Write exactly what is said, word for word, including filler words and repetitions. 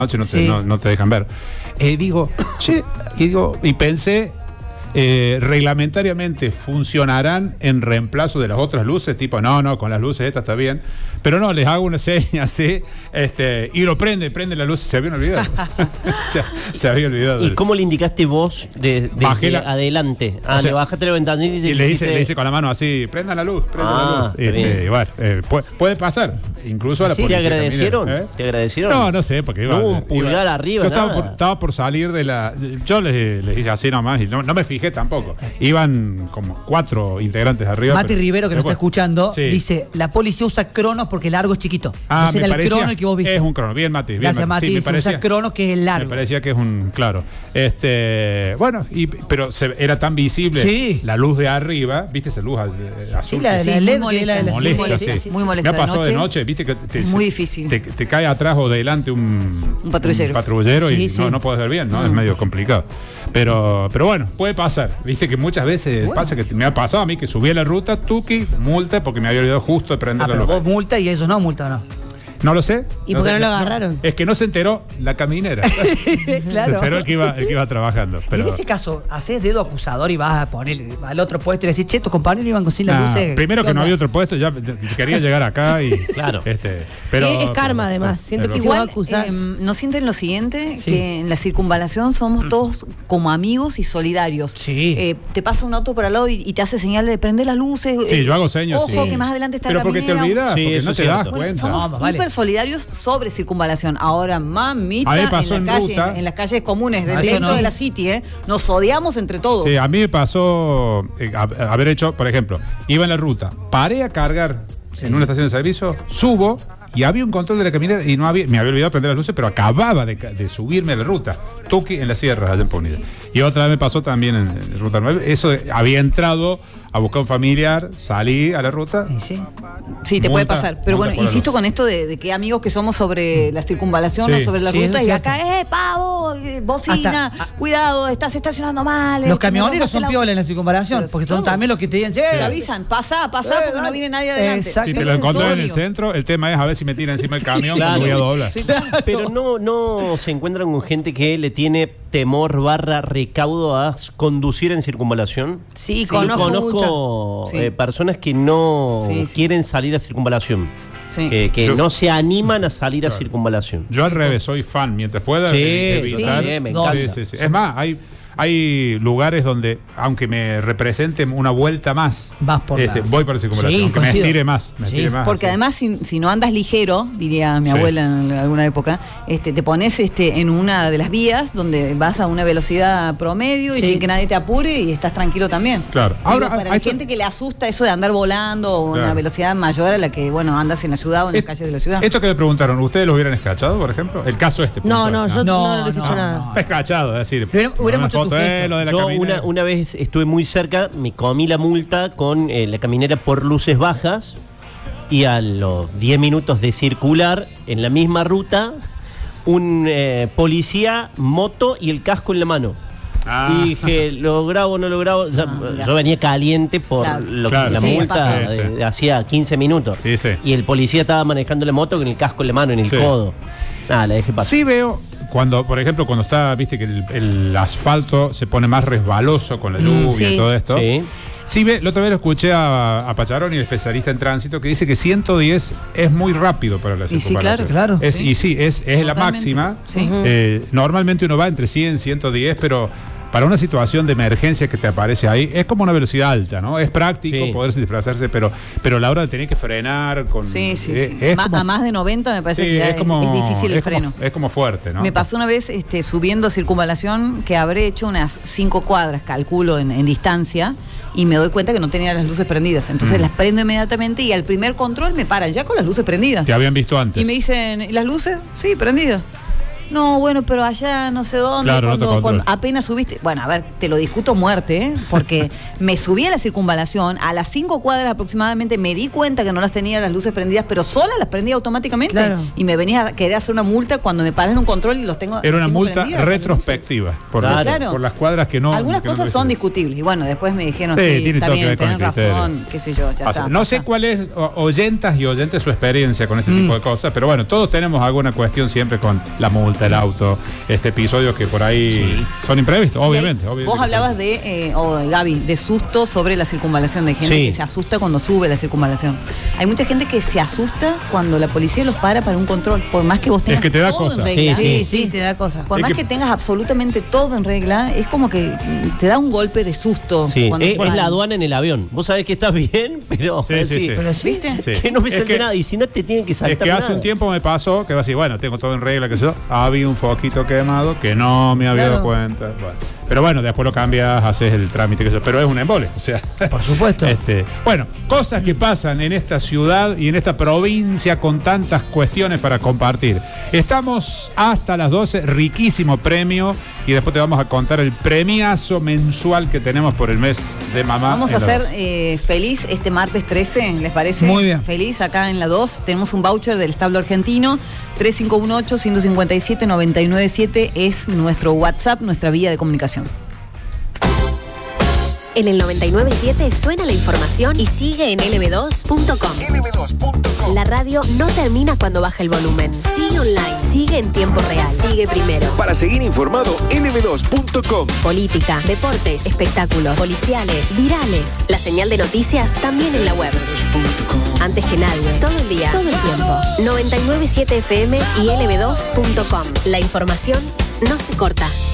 noche no te, Sí. no, no te dejan ver. Eh, digo, che, y digo, y pensé, eh, reglamentariamente funcionarán en reemplazo de las otras luces, tipo, no, no, con las luces estas está bien, pero no, les hago una seña así, este, y lo prende, prende la luz, se habían olvidado. se, se había olvidado. ¿Y cómo le indicaste vos de, de, Bajé de la- adelante? Ah, O sea, le bajaste la ventanilla y, Y le dice, hiciste- le dice con la mano así, prendan la luz, prendan Ah, la luz. está Este, bien. y bueno, eh, puede, puede pasar, incluso a la ¿Sí? policía. ¿Te agradecieron? caminera, ¿eh? ¿Te agradecieron? No, no sé, porque iba. No hubo un pulgar iba- arriba, Yo estaba nada. por, estaba por salir de la. Yo les, les hice así nomás y no, no me fijé tampoco. Iban como cuatro integrantes arriba. Mati pero- Rivero, que nos pero está bueno, escuchando, sí. dice, la policía usa cronos porque el largo es chiquito. Ah, Entonces me era el parecía, crono el que vos viste. es un crono, bien Mati, bien Gracias, Mati. Mati, Sí, me se parecía, usa crono que es el largo. me parecía que es un, claro. Este, bueno, y, pero se, era tan visible Sí. la luz de arriba, ¿viste esa luz eh, azul? Sí, la, que la Sí, L E D muy que es la de la molesta, molesta, sí, sí. sí, sí. Muy molesta Me ha pasado de de noche. noche, viste que te, Es muy difícil. Te, te cae atrás o delante un, Un patrullero. un patrullero Sí, y sí. no, no puedes ver bien, ¿no? Es medio complicado. Pero, pero bueno, puede pasar. Viste que muchas veces pasa que te- me ha pasado a mí que subí a la ruta, tuki, multa, porque me había olvidado justo de prender Ah, la pero luz. vos multa y ellos no multa, ¿no? No lo sé. ¿Y por qué sé, no lo agarraron? Es que no se enteró la caminera. Se Claro. enteró el que iba, el que iba trabajando. Pero, Y en ese caso, haces dedo acusador y vas a poner al otro puesto y le decís, che, tus compañeros iban con sin las Nah, luces. primero ¿qué que no onda? había otro puesto, ya quería llegar acá y. Claro. Este, pero, es, es karma, pero- además. Siento pero- que si vos Igual, acusás. eh, ¿no sienten lo siguiente? Sí. Que en la circunvalación somos todos como amigos y solidarios. Sí. Eh, te pasa un auto por al lado y, y te hace señal de prender las luces. Sí, eh, yo hago señas. Ojo, sí. que más adelante está Pero la porque te caminera. olvidas, Sí, porque eso no es te das cierto. Bueno, cuenta. somos No, vale. hiper solidarios sobre circunvalación. Ahora, mamita, A mí me pasó en, la en calle, ruta. en, en las calles comunes, de Ah, eso dentro no. de la City, ¿eh? Nos odiamos entre todos. Sí, a mí me pasó eh, a- a haber hecho, por ejemplo, iba en la ruta, paré a cargar en una estación de servicio, subo y había un control de la caminera y no había, me había olvidado prender las luces, pero acababa de, ca- de subirme a la ruta. Tuki en las sierras, allá en Punilla. Y otra vez me pasó también en, en Ruta nueve. Eso de- había entrado a buscar un familiar, salí a la ruta. Y sí. Sí, te Multa, puede pasar. Pero multa bueno, por la insisto luz. con esto de, de que amigos que somos sobre la circunvalación Sí. o sobre las Sí, eso rutas es y cierto. acá, ¡eh, pavo! eh, Bocina, Hasta- cuidado, estás estacionando mal. Los este, camioneros no, son la- piolas en la circunvalación, Pero porque son todos. también los que te dicen, che, Te avisan, pasá, pasá, Eh, porque no dale. viene nadie adelante. Exacto. Si te lo encontré Todo en el amigo. centro, el tema es a ver si me tira encima el camión Claro. cuando voy a doblar. Sí. Pero no, no se encuentran con gente que le tiene temor barra recaudo a s- conducir en circunvalación. Sí, Yo conozco conozco Sí. eh, personas que no Sí, sí. quieren salir a circunvalación. Sí. Que, que Yo- no se animan a salir a circunvalación. Yo al revés, soy fan, mientras pueda Sí, e- sí, evitar. me encanta. Sí, sí, sí. Es más, hay, hay lugares donde, aunque me representen una vuelta más, Vas por este, la- voy por la circunvalación, Sí, aunque me coincido. estire más. Me Sí. estire más Porque así. además, si, si no andas ligero, diría mi Sí. abuela en alguna época, este, te pones este, en una de las vías donde vas a una velocidad promedio y Sí. sin que nadie te apure y estás tranquilo también. Claro. Digo, Ahora, para a- la a esto- gente que le asusta eso de andar volando o Claro. una velocidad mayor a la que, bueno, andas en la ciudad o en las Et- calles de la ciudad. Esto que me preguntaron, ¿ustedes lo hubieran escachado, por ejemplo? El caso este. No, puntual, no, yo No, no, les he no, hecho no. nada. Escachado, es decir. Hubiera- hubiéramos una hecho tu foto, eh, gesto. lo de la Yo caminera. una, una vez estuve muy cerca, me comí la multa con eh, la caminera por luces bajas y a los diez minutos de circular en la misma ruta, un eh, policía, moto y el casco en la mano. Ah. Y dije, ¿lo grabo o no lo grabo? Ya, Ah, mirá. yo venía caliente por Claro. lo que- Claro. la Sí, multa pasa. de, Sí, sí. de hacía quince minutos. Sí, sí. Y el policía estaba manejando la moto con el casco en la mano, en el Sí. codo. Nada, la dejé pasar. Sí veo, cuando, por ejemplo, cuando está, viste que el, el asfalto se pone más resbaloso con la lluvia sí. y todo esto. Sí. Sí, ve, la otra vez lo escuché a, a Pacharoni, el especialista en tránsito, que dice que ciento diez es muy rápido para la Y sí, circunvalación. claro, claro. Es, Sí. Y sí, es, es la Totalmente. máxima. Sí. Eh, normalmente uno va entre cien, ciento diez, pero para una situación de emergencia que te aparece ahí, es como una velocidad alta, ¿no? Es práctico Sí. poderse desplazarse, pero, pero a la hora de tener que frenar con... Sí, sí, eh, sí. es Ma- como- a más de noventa me parece sí, que ya es, es, como, es difícil el es como- freno. es como fuerte, ¿no? Me pasó una vez este, subiendo circunvalación que habré hecho unas cinco cuadras, calculo, en, en distancia, y me doy cuenta que no tenía las luces prendidas. Entonces Mm. las prendo inmediatamente y al primer control me paran ya con las luces prendidas. Te habían visto antes. Y me dicen, ¿y las luces? Sí, prendidas. No, bueno, pero allá no sé dónde, Claro, no te cuando, control. cuando apenas subiste. Bueno, a ver, te lo discuto a muerte, ¿eh? Porque me subí a la circunvalación, a las cinco cuadras aproximadamente me di cuenta que no las tenía las luces prendidas, pero sola las prendí automáticamente. Claro. Y me venía a querer hacer una multa cuando me paran en un control y los tengo. Era una tengo multa prendidas, retrospectiva por, Claro. Claro. por las cuadras que no. Algunas que no cosas son reciben. discutibles. Y bueno, después me dijeron, Sí, sí, tiene está todo que bien, ver con el tenés criterio. razón, qué sé yo, ya Pasa. está. No sé pasa. cuál es, o- oyentas y oyentes, su experiencia con este tipo de cosas, pero bueno, todos tenemos alguna cuestión siempre con la multa. salta el auto, este episodios que por ahí Sí. son imprevistos, obviamente. Vos obviamente. hablabas de, eh, o Gaby, de susto sobre la circunvalación, de gente Sí. que se asusta cuando sube la circunvalación. Hay mucha gente que se asusta cuando la policía los para para un control, por más que vos tengas que te da todo cosa. en regla. Sí, Sí, sí, te da cosa. Por Es más que- que... tengas absolutamente todo en regla, es como que te da un golpe de susto. Sí, cuando es, te es la paran. aduana en el avión. Vos sabés que estás bien, pero Sí, sí, sí. Pero sí. ¿Viste? Sí. que no me Es salte que- nada. Y si no te tienen que saltar Es que hace nada. un tiempo me pasó que va así, bueno, tengo todo en regla, que yo había un foquito quemado que no me había dado Claro. cuenta. Bueno. Pero bueno, después lo cambias, haces el trámite, que yo, pero es un embole, o sea. Por supuesto. Este, bueno, cosas que pasan en esta ciudad y en esta provincia con tantas cuestiones para compartir. Estamos hasta las doce, riquísimo premio, y después te vamos a contar el premiazo mensual que tenemos por el mes de mamá. Vamos a en la hacer doce. eh, feliz este martes trece, ¿les parece? Muy bien. Feliz acá en la dos. Tenemos un voucher del establo argentino. tres cinco uno ocho, uno cinco siete, nueve nueve siete es nuestro WhatsApp, nuestra vía de comunicación. En el noventa y nueve punto siete suena la información y sigue en L B dos punto com. L B dos punto com. La radio no termina cuando baja el volumen. Sigue online, sigue en tiempo real, sigue primero. Para seguir informado, L B dos punto com. Política, deportes, espectáculos, policiales, virales. La señal de noticias también en la web. Antes que nadie, todo el día, todo el tiempo. noventa y nueve punto siete F M y L B dos punto com. La información no se corta.